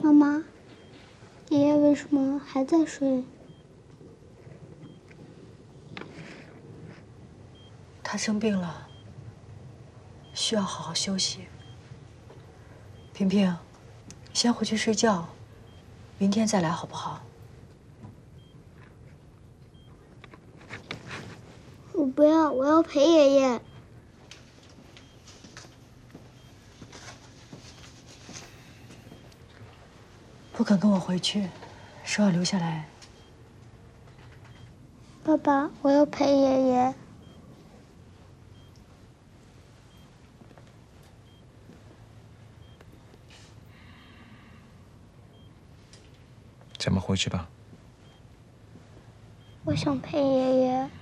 妈妈，爷爷为什么还在睡？ 他生病了，需要好好休息。萍萍，先回去睡觉，明天再来好不好？ 我不要，我要陪爷爷。 不肯跟我回去，说要留下来。 爸爸，我要陪爷爷。 咱们回去吧。 我想陪爷爷。